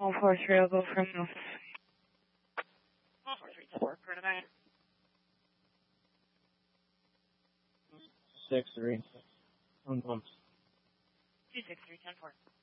443, I'll go from the office. 434, Cordova. 6-3. On pumps. 263, 10-4.